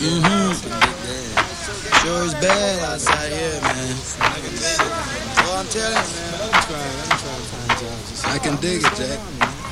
Sure is bad outside here, man. Oh, I'm telling you, man. I can dig it, Jack.